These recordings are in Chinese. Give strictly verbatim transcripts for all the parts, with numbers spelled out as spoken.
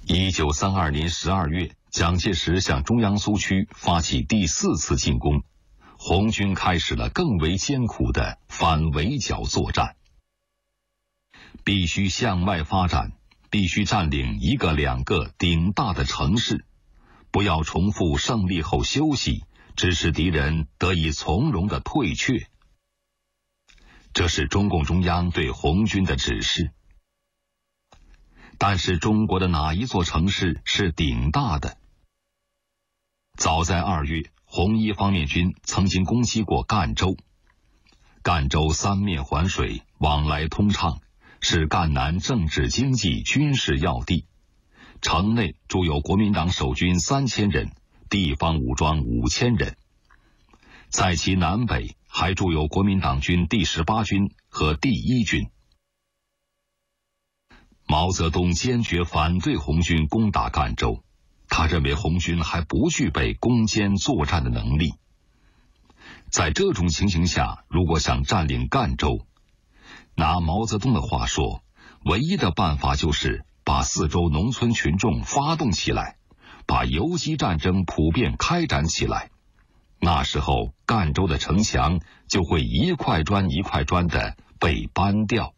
一九三二年十二月，蒋介石向中央苏区发起第四次进攻，红军开始了更为艰苦的反围剿作战。必须向外发展，必须占领一个两个顶大的城市，不要重复胜利后休息，致使敌人得以从容的退却。这是中共中央对红军的指示。但是中国的哪一座城市是顶大的？早在二月，红一方面军曾经攻击过赣州。赣州三面环水，往来通畅，是赣南政治经济军事要地。城内驻有国民党守军三千人，地方武装五千人。在其南北还驻有国民党军第十八军和第一军。毛泽东坚决反对红军攻打赣州，他认为红军还不具备攻坚作战的能力。在这种情形下，如果想占领赣州，拿毛泽东的话说，唯一的办法就是把四周农村群众发动起来，把游击战争普遍开展起来。那时候赣州的城墙就会一块砖一块砖的被搬掉。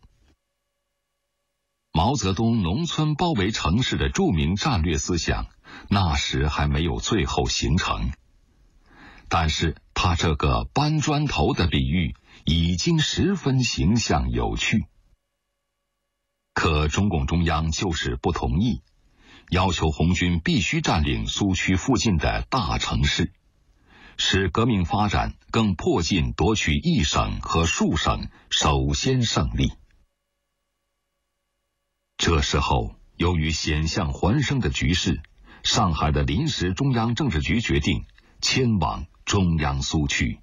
毛泽东农村包围城市的著名战略思想，那时还没有最后形成。但是他这个搬砖头的比喻已经十分形象有趣。可中共中央就是不同意，要求红军必须占领苏区附近的大城市，使革命发展更迫近夺取一省和数省首先胜利。这时候，由于险象环生的局势，上海的临时中央政治局决定迁往中央苏区。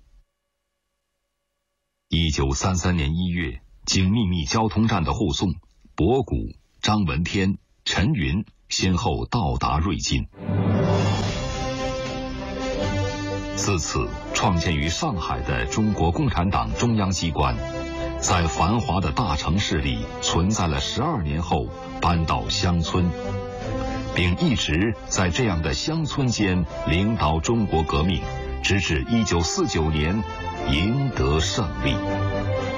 一九三三年一月，经秘密交通站的护送，博古、张闻天、陈云先后到达瑞金。自此，创建于上海的中国共产党中央机关，在繁华的大城市里存在了十二年后，搬到乡村，并一直在这样的乡村间领导中国革命，直至一九四九年赢得胜利。